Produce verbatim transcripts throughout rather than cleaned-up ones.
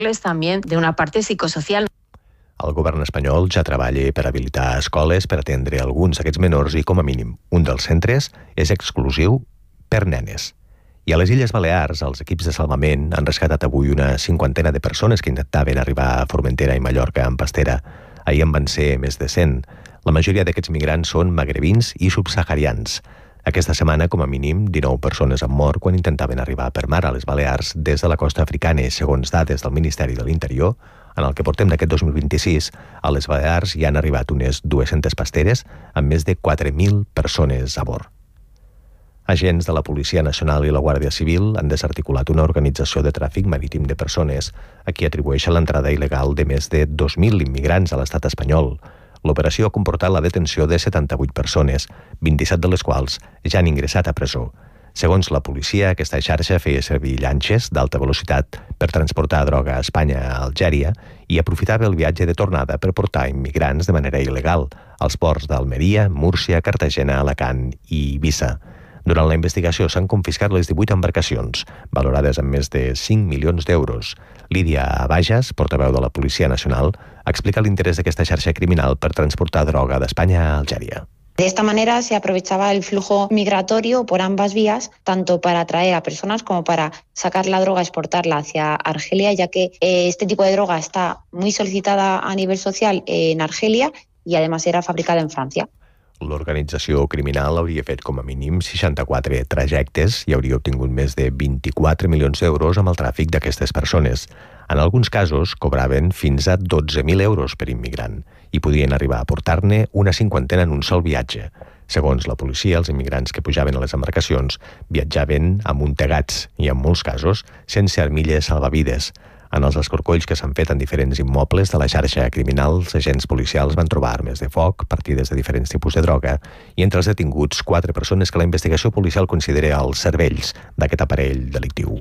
también de una parte psicosocial. El govern espanyol ja treballa per habilitar escoles per atendre alguns d'aquests menors i, com a mínim, un dels centres és exclusiu per nenes. I a les Illes Balears, els equips de salvament han rescatat avui una cinquantena de persones que intentaven arribar a Formentera i Mallorca en pastera. Ahir en van ser més de cent. La majoria d'aquests migrants són magrebins i subsaharians. Aquesta setmana, com a mínim, dinou persones han mort quan intentaven arribar per mar a les Balears des de la costa africana. Segons dades del Ministeri de l'Interior, en el que portem d'aquest dos mil vint-i-sis, a les Balears hi han arribat unes dues-centes pasteres amb més de quatre mil persones a bord. Agents de la Policia Nacional i la Guàrdia Civil han desarticulat una organització de tràfic marítim de persones a qui atribueixen l'entrada il·legal de més de dos mil immigrants a l'estat espanyol. L'operació ha comportat la detenció de setanta-vuit persones, vint-i-set de les quals ja han ingressat a presó. Segons la policia, aquesta xarxa feia servir llanxes d'alta velocitat per transportar droga a Espanya a Algèria i aprofitava el viatge de tornada per portar immigrants de manera il·legal als ports d'Almeria, Múrcia, Cartagena, Alacant i Eivissa. Durant la investigació s'han confiscat les divuit embarcacions, valorades amb més de cinc milions d'euros. Lídia Bajas, portaveu de la Policia Nacional, explica l'interès d'aquesta xarxa criminal per transportar droga d'Espanya a Algèria. De esta manera se aprovechaba el flujo migratorio por ambas vías, tanto para atraer a personas como para sacar la droga, exportarla hacia Argelia, ya que eh, este tipo de droga está muy solicitada a nivel social en Argelia y además era fabricada en Francia. L'organització criminal hauria fet com a mínim seixanta-quatre trajectes i hauria obtingut més de vint-i-quatre milions d'euros amb el tràfic d'aquestes persones. En alguns casos cobraven fins a dotze mil euros per immigrant i podien arribar a portar-ne una cinquantena en un sol viatge. Segons la policia, els immigrants que pujaven a les embarcacions viatjaven amuntegats i, en molts casos, sense armilles salvavides. En els escorcolls que s'han fet en diferents immobles de la xarxa criminal, els agents policials van trobar armes de foc, partides de diferents tipus de droga i entre els detinguts quatre persones que la investigació policial considera els cervells d'aquest aparell delictiu.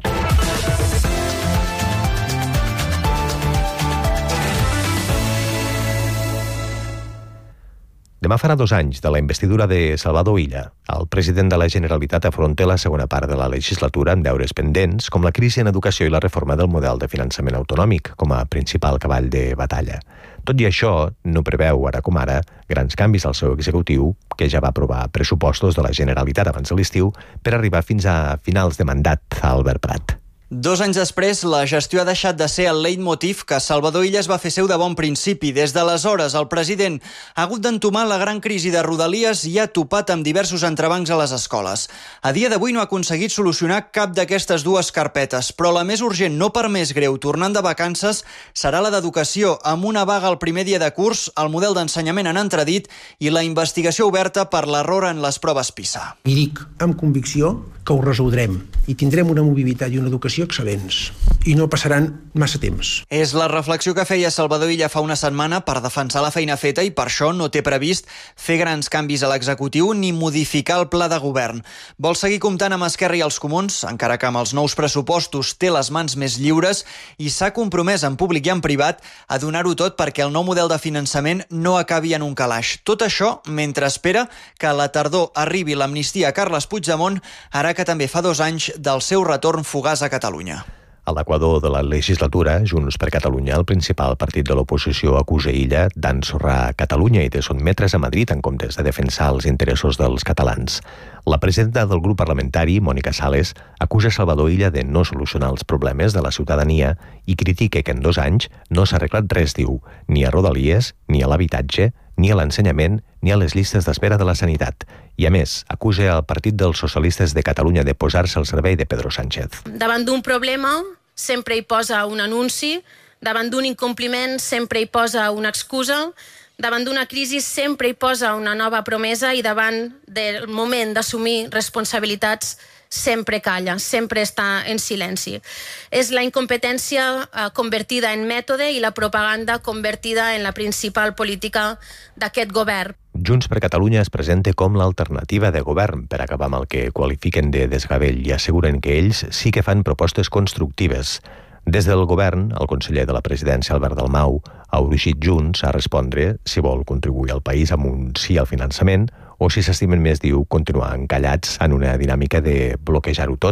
Demà farà dos anys de la investidura de Salvador Illa. El president de la Generalitat afronta la segona part de la legislatura amb deures pendents, com la crisi en educació i la reforma del model de finançament autonòmic, com a principal cavall de batalla. Tot i això, no preveu, ara com ara, grans canvis al seu executiu, que ja va aprovar pressupostos de la Generalitat abans de l'estiu per arribar fins a finals de mandat a Albert Prat. Dos anys després, la gestió ha deixat de ser el leitmotiv que Salvador Illa es va fer seu de bon principi. Des d'aleshores, el president ha hagut d'entomar la gran crisi de Rodalies i ha topat amb diversos entrebancs a les escoles. A dia d'avui no ha aconseguit solucionar cap d'aquestes dues carpetes, però la més urgent, no per més greu, tornant de vacances, serà la d'educació, amb una vaga el primer dia de curs, el model d'ensenyament en entredit i la investigació oberta per l'error en les proves PISA. I dic amb convicció que ho resoldrem i tindrem una mobilitat i una educació excel·lents i no passaran massa temps. És la reflexió que feia Salvador Illa fa una setmana per defensar la feina feta i per això no té previst fer grans canvis a l'executiu ni modificar el pla de govern. Vol seguir comptant amb Esquerra i els Comuns, encara que amb els nous pressupostos té les mans més lliures i s'ha compromès en públic i en privat a donar-ho tot perquè el nou model de finançament no acabi en un calaix. Tot això mentre espera que a la tardor arribi l'amnistia a Carles Puigdemont, ara que també fa dos anys del seu retorn fugaç a Catalunya. A l'equador de la legislatura, Junts per Catalunya, el principal partit de l'oposició, acusa Illa d'ensorrar Catalunya i de sotmetre's a Madrid en comptes de defensar els interessos dels catalans. La presidenta del grup parlamentari, Mònica Sales, acusa Salvador Illa de no solucionar els problemes de la ciutadania i critica que en dos anys no s'ha arreglat res, diu, ni a Rodalies, ni a l'habitatge, ni a l'ensenyament, ni a les llistes d'espera de la sanitat. I, a més, acusa el Partit dels Socialistes de Catalunya de posar-se al servei de Pedro Sánchez. Davant d'un problema sempre hi posa un anunci, davant d'un incompliment sempre hi posa una excusa, davant d'una crisi sempre hi posa una nova promesa i davant del moment d'assumir responsabilitats sempre calla, sempre està en silenci. És la incompetència eh, convertida en mètode i la propaganda convertida en la principal política d'aquest govern. Junts per Catalunya es presenta com l'alternativa de govern per acabar amb el que qualifiquen de desgavell i asseguren que ells sí que fan propostes constructives. Des del govern, el conseller de la presidència, Albert Dalmau, ha urgit Junts a respondre si vol contribuir al país amb un sí al finançament o si s'estimen més, diu, continuar encallats en una dinàmica de bloquejar-ho tot.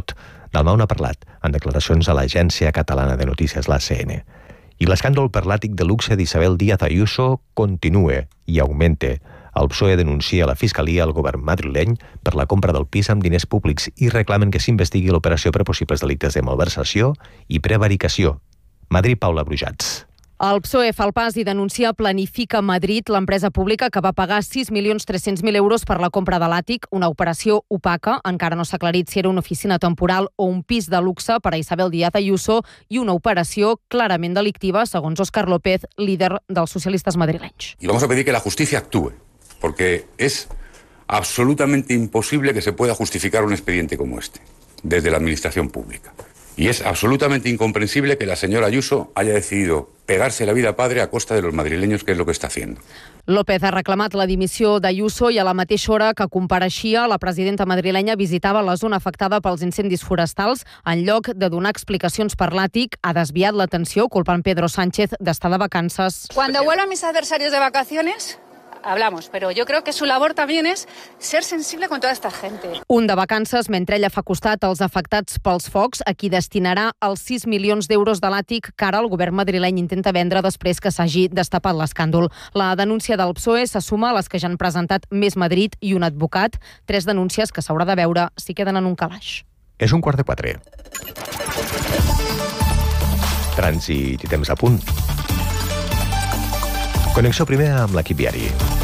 Dalmau n'ha parlat en declaracions a l'Agència Catalana de Notícies, l'A C N. I l'escàndol per l'àtic de luxe d'Isabel Díaz Ayuso continua i augmenta. El P S O E denuncia a la Fiscalia al govern madrileny per la compra del pis amb diners públics i reclamen que s'investigui l'operació per possibles delictes de malversació i prevaricació. Madrid, Paula Brujats. El P S O E fa el pas i denuncia Planifica Madrid, l'empresa pública que va pagar sis milions tres-cents mil euros per la compra de l'àtic, una operació opaca. Encara no s'ha aclarit si era una oficina temporal o un pis de luxe per a Isabel Díaz Ayuso i una operació clarament delictiva, segons Óscar López, líder dels socialistes madrilenys. Y vamos a pedir que la justicia actúe, porque es absolutamente imposible que se pueda justificar un expediente como este, desde la administración pública. Y es absolutamente incomprensible que la señora Ayuso haya decidido pegarse la vida padre a costa de los madrileños, que es lo que está haciendo. López ha reclamat la dimissió d'Ayuso i a la mateixa hora que compareixia, la presidenta madrilenya visitava la zona afectada pels incendis forestals. En lloc de donar explicacions per l'àtic, ha desviat l'atenció culpant Pedro Sánchez d'estar de vacances. Cuando vuelvan mis adversarios de vacaciones, hablamos, pero yo creo que su labor también es ser sensible con toda esta gente. Un de vacances mentre ella fa costat als afectats pels focs, a qui destinarà els sis milions d'euros de l'àtic que ara el govern madrileny intenta vendre després que s'hagi destapat l'escàndol. La denúncia del P S O E se suma a les que ja han presentat Més Madrid i un advocat, tres denúncies que s'haurà de veure si queden en un calaix. És un quart de quatre. Trànsit i temps a punt. Connexió primer amb l'equip viari.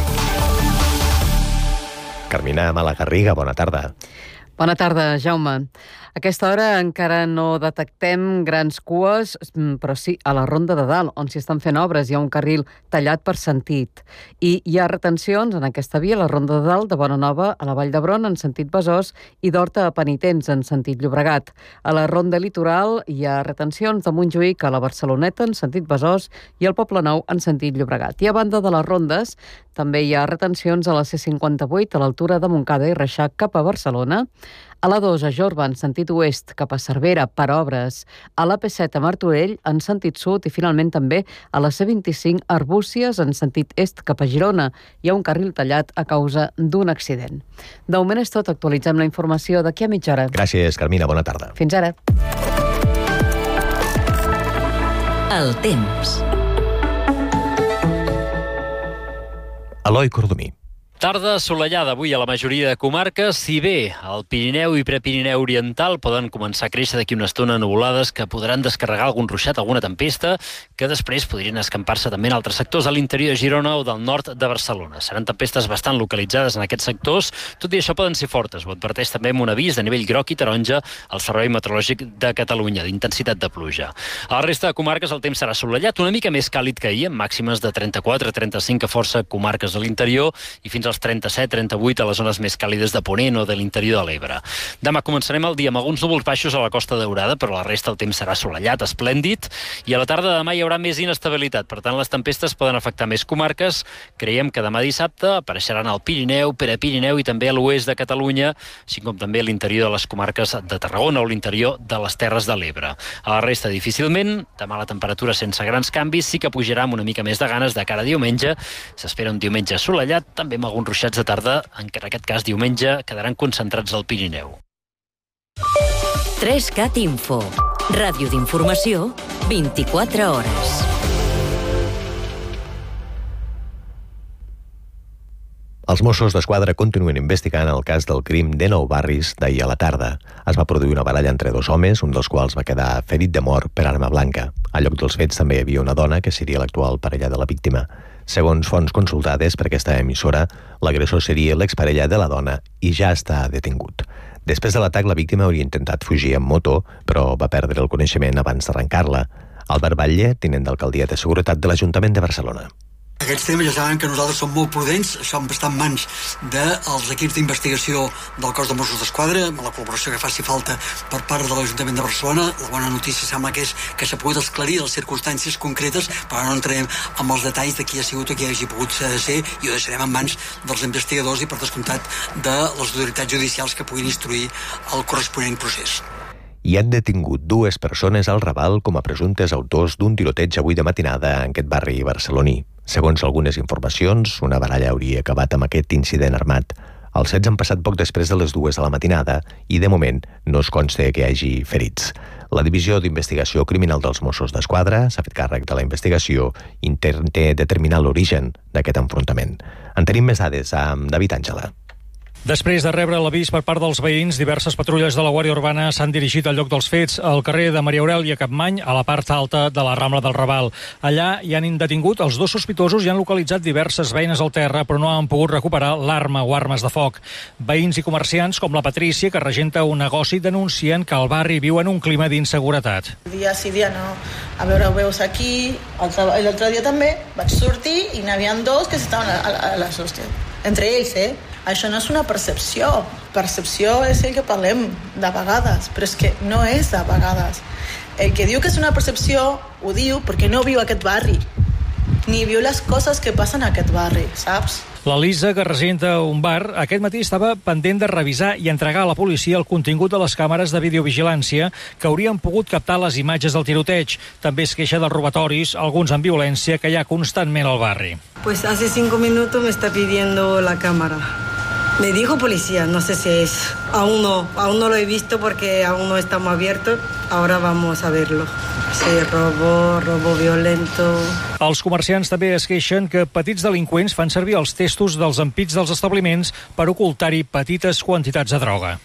Carmina Malagarriga, bona tarda. Bona tarda, Jaume. A aquesta hora encara no detectem grans cues, però sí a la Ronda de Dalt, on s'hi estan fent obres. Hi ha un carril tallat per sentit. I hi ha retencions en aquesta via, la Ronda de Dalt, de Bonanova a la Vall d'Hebron en sentit Besòs i d'Horta a Penitents en sentit Llobregat. A la Ronda Litoral hi ha retencions de Montjuïc a la Barceloneta en sentit Besòs i al Poblenou en sentit Llobregat. I a banda de les rondes també hi ha retencions a la C cinquanta-vuit a l'altura de Montcada i Reixac cap a Barcelona, a la dos a Jorba en sentit oest cap a Cervera per obres, a la P set a Martorell en sentit sud i finalment també a la C vint-i-cinc a Arbúcies en sentit est cap a Girona. Hi ha un carril tallat a causa d'un accident. De moment és tot, actualitzem la informació d'aquí a mitja hora. Gràcies, Carmina, bona tarda. Fins ara. El temps. Eloi Cordomí. Tarda assolellada avui a la majoria de comarques, si bé al Pirineu i Prepirineu Oriental poden començar a créixer d'aquí una estona nuvolades que podran descarregar algun ruixat, alguna tempesta, que després podrien escampar-se també en altres sectors a l'interior de Girona o del nord de Barcelona. Seran tempestes bastant localitzades en aquests sectors, tot i això poden ser fortes. Ho adverteix també amb un avís de nivell groc i taronja al Servei Meteorològic de Catalunya, d'intensitat de pluja. A la resta de comarques el temps serà assolellat, una mica més càlid que ahir, amb màximes de trenta-quatre a trenta-cinc a força comarques de l'interior i fins als trenta-set a trenta-vuit a les zones més càlides de Ponent o de l'interior de l'Ebre. Demà començarem el dia amb alguns núvols baixos a la Costa Daurada, però la resta el temps serà assolellat, esplèndid, i a la tarda de demà hi haurà més inestabilitat. Per tant, les tempestes poden afectar més comarques. Creiem que demà dissabte apareixeran al Pirineu, Prepirineu i també a l'oest de Catalunya, així com també a l'interior de les comarques de Tarragona o l'interior de les Terres de l'Ebre. A la resta, difícilment. Demà la temperatura sense grans canvis, sí que pujarà amb una mica més de ganes de cara a diumenge. S'espera un diumenge assolellat, també amb alguns ruixats de tarda, en aquest cas diumenge, quedaran concentrats al Pirineu. tres cat Info. Ràdio d'informació, vint-i-quatre hores. Els Mossos d'Esquadra continuen investigant el cas del crim de Nou Barris d'ahir a la tarda. Es va produir una baralla entre dos homes, un dels quals va quedar ferit de mort per arma blanca. Al lloc dels fets també hi havia una dona, que seria l'actual parella de la víctima. Segons fonts consultades per aquesta emissora, l'agressor seria l'exparella de la dona i ja està detingut. Després de l'atac, la víctima hauria intentat fugir amb moto, però va perdre el coneixement abans d'arrencar-la. Albert Batlle, tinent d'alcaldia de Seguretat de l'Ajuntament de Barcelona. Aquests temes ja saben que nosaltres som molt prudents, som bastant en mans dels equips d'investigació del cos de Mossos d'Esquadra, amb la col·laboració que faci falta per part de l'Ajuntament de Barcelona. La bona notícia sembla que és que s'ha pogut esclarir les circumstàncies concretes, però no entrarem amb els detalls de qui ha sigut o qui hagi pogut ser, i ho deixarem en mans dels investigadors i, per descomptat, de les autoritats judicials que puguin instruir el corresponent procés. I han detingut dues persones al Raval com a presumptes autors d'un tiroteig avui de matinada en aquest barri barceloní. Segons algunes informacions, una baralla hauria acabat amb aquest incident armat. Els fets han passat poc després de les dues de la matinada i, de moment, no es consta que hi hagi ferits. La Divisió d'Investigació Criminal dels Mossos d'Esquadra s'ha fet càrrec de la investigació i intenta determinar l'origen d'aquest enfrontament. En tenim més dades amb David Àngela. Després de rebre l'avís per part dels veïns, diverses patrulles de la Guàrdia Urbana s'han dirigit al lloc dels fets, al carrer de Maria Aurèlia Capmany, a la part alta de la Rambla del Raval. Allà hi han detingut els dos sospitosos i han localitzat diverses beines al terra, però no han pogut recuperar l'arma o armes de foc. Veïns i comerciants, com la Patrícia, que regenta un negoci, denuncien que al barri viu en un clima d'inseguretat. Dia sí, dia no. A veure, ho veus aquí, l'altre dia també vaig sortir i n'hi havia dos que estaven a, a, a les hòsties. Entre ells, eh? Això no és una percepció. Percepció és el que parlem de vegades, però és que no és de vegades. El que diu que és una percepció ho diu perquè no viu aquest barri, ni viu les coses que passen a aquest barri, saps? La Lisa, que regenta un bar, aquest matí estava pendent de revisar i entregar a la policia el contingut de les càmeres de videovigilància que haurien pogut captar les imatges del tiroteig. També es queixa dels robatoris, alguns amb violència, que hi ha constantment al barri. Pues hace cinco minutos me está pidiendo la cámara. Me dijo policía, no sé si es. Aún no, aún no lo he visto porque aún no estamos abiertos. Ahora vamos a verlo. Sí, robo, robo violento. Els comerciants també es queixen que petits delinqüents fan servir els testos dels ampits dels establiments per ocultar-hi petites quantitats de droga.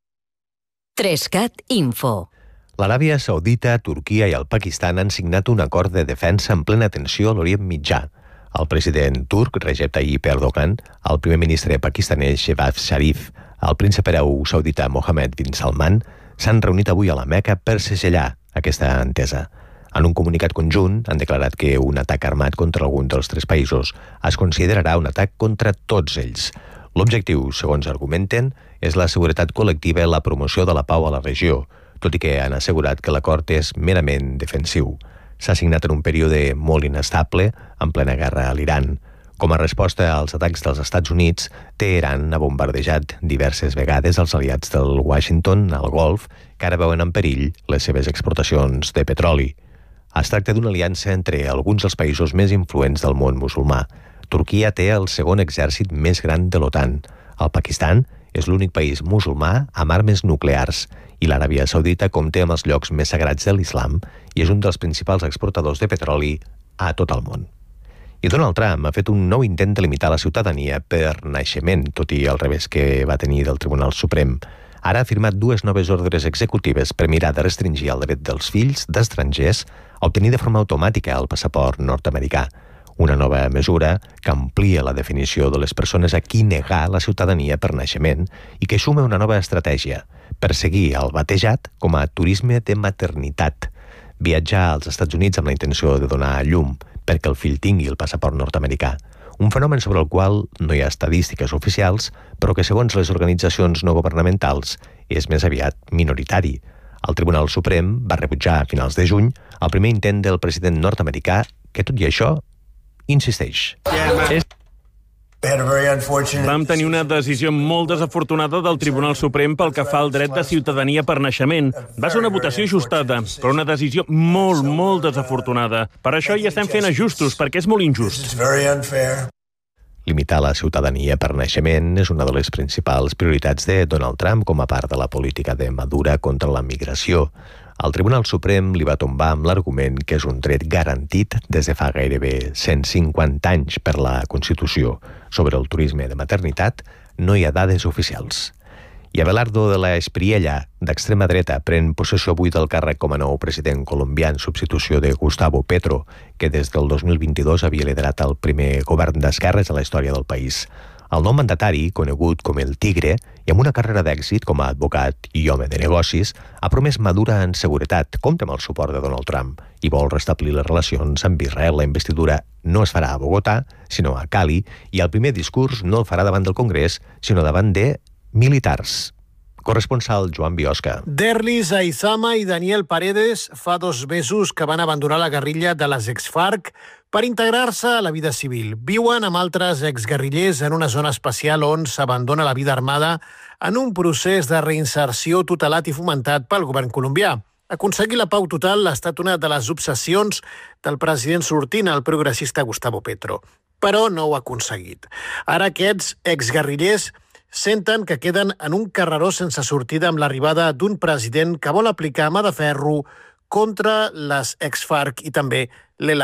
tres cat Info. L'Aràbia Saudita, Turquia i el Pakistan han signat un acord de defensa en plena tensió a l'Orient Mitjà. El president turc, Recep Tayyip Erdogan, el primer ministre pakistanès, Shehbaz Sharif, el príncep hereu saudita Mohammed bin Salman, s'han reunit avui a la Meca per segellar aquesta entesa. En un comunicat conjunt han declarat que un atac armat contra algun dels tres països es considerarà un atac contra tots ells. L'objectiu, segons argumenten, és la seguretat col·lectiva i la promoció de la pau a la regió, tot i que han assegurat que l'acord és merament defensiu. S'ha signat en un període molt inestable, en plena guerra a l'Iran. Com a resposta als atacs dels Estats Units, Teheran ha bombardejat diverses vegades els aliats del Washington al Golf, que ara veuen en perill les seves exportacions de petroli. Es tracta d'una aliança entre alguns dels països més influents del món musulmà. Turquia té el segon exèrcit més gran de l'OTAN. El Pakistan és l'únic país musulmà amb armes nuclears i l'Aràbia Saudita compta amb els llocs més sagrats de l'islam i és un dels principals exportadors de petroli a tot el món. I Donald Trump ha fet un nou intent de limitar la ciutadania per naixement, tot i el revés que va tenir del Tribunal Suprem. Ara ha firmat dues noves ordres executives per mirar de restringir el dret dels fills d'estrangers a obtenir de forma automàtica el passaport nord-americà. Una nova mesura que amplia la definició de les persones a qui negar la ciutadania per naixement i que suma una nova estratègia, perseguir el batejat com a turisme de maternitat, viatjar als Estats Units amb la intenció de donar a llum perquè el fill tingui el passaport nord-americà, un fenomen sobre el qual no hi ha estadístiques oficials, però que, segons les organitzacions no governamentals, és més aviat minoritari. El Tribunal Suprem va rebutjar a finals de juny el primer intent del president nord-americà que, tot i això, insisteix. Vam tenir una decisió molt desafortunada del Tribunal Suprem pel que fa al dret de ciutadania per naixement. Va ser una votació ajustada, però una decisió molt, molt desafortunada. Per això hi estem fent ajustos, perquè és molt injust. Limitar la ciutadania per naixement és una de les principals prioritats de Donald Trump com a part de la política de Madura contra la migració. El Tribunal Suprem li va tombar amb l'argument que és un dret garantit des de fa gairebé cent cinquanta anys per la Constitució. Sobre el turisme de maternitat no hi ha dades oficials. I Abelardo de la Espriella, d'extrema dreta, pren possessió avui del càrrec com a nou president colombià en substitució de Gustavo Petro, que des del dos mil vint-i-dos havia liderat el primer govern d'esquerres a la història del país. El nou mandatari, conegut com el Tigre, i amb una carrera d'èxit com a advocat i home de negocis, ha promès Madura en seguretat, compta amb el suport de Donald Trump i vol restablir les relacions amb Israel. La investidura no es farà a Bogotà, sinó a Cali, i el primer discurs no el farà davant del Congrés, sinó davant de militars. Corresponsal Joan Biosca. Derlis Aizama i Daniel Paredes fa dos mesos que van abandonar la guerrilla de les ex-FARC per integrar-se a la vida civil. Viuen amb altres exguerrillers en una zona especial on s'abandona la vida armada en un procés de reinserció tutelat i fomentat pel govern colombià. Aconseguir la pau total ha estat una de les obsessions del president sortint, el progressista Gustavo Petro, però no ho ha aconseguit. Ara aquests exguerrillers senten que queden en un carreró sense sortida amb l'arribada d'un president que vol aplicar mà de ferro contra les ex-FARC i també l'E L A.